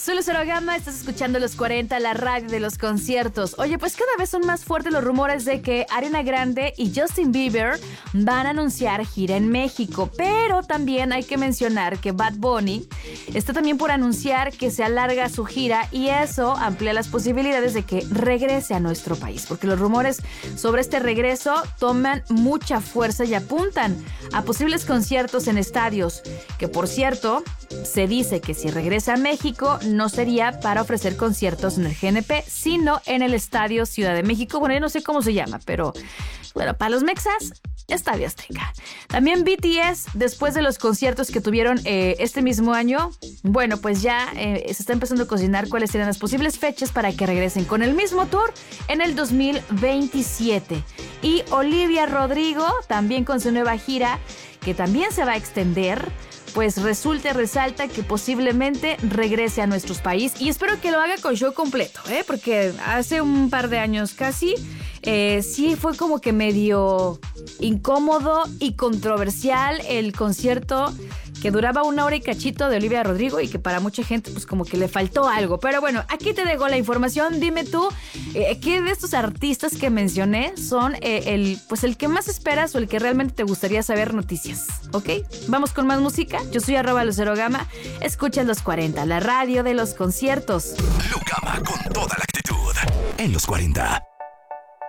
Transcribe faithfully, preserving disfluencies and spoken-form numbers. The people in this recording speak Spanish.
Soy Lucero Gama, estás escuchando Los cuarenta, la radio de los conciertos. Oye, pues cada vez son más fuertes los rumores de que Ariana Grande y Justin Bieber van a anunciar gira en México. Pero también hay que mencionar que Bad Bunny está también por anunciar que se alarga su gira y eso amplía las posibilidades de que regrese a nuestro país. Porque los rumores sobre este regreso toman mucha fuerza y apuntan a posibles conciertos en estadios. Que por cierto, se dice que si regresa a México no sería para ofrecer conciertos en el G N P, sino en el Estadio Ciudad de México. Bueno, yo no sé cómo se llama, pero bueno, para los mexas, Estadio Azteca. También B T S, después de los conciertos que tuvieron eh, este mismo año, bueno, pues ya eh, se está empezando a cocinar cuáles serían las posibles fechas para que regresen con el mismo tour en el dos mil veintisiete. Y Olivia Rodrigo, también con su nueva gira, que también se va a extender, pues resulta, resalta que posiblemente regrese a nuestros países y espero que lo haga con show completo, ¿eh? Porque hace un par de años casi, eh, sí fue como que medio incómodo y controversial el concierto que duraba una hora y cachito de Olivia Rodrigo y que para mucha gente pues como que le faltó algo. Pero bueno, aquí te dejo la información. Dime tú, eh, ¿qué de estos artistas que mencioné son eh, el, pues el que más esperas o el que realmente te gustaría saber noticias? ¿Ok? Vamos con más música. Yo soy arroba Lucero Gama. Escucha Los cuarenta, la radio de los conciertos. Lu Gama con toda la actitud en Los cuarenta.